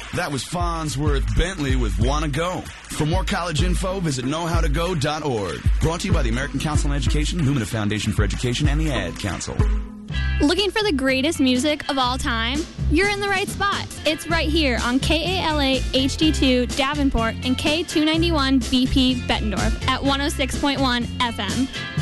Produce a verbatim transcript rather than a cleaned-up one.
That was Farnsworth Bentley with Wanna Go. For more college info, visit know how to go dot org. Brought to you by the American Council on Education, Lumina Foundation for Education, and the Ad Council. Looking for the greatest music of all time? You're in the right spot. It's right here on K A L A H D two Davenport and K two ninety-one B P Bettendorf at one oh six point one F M.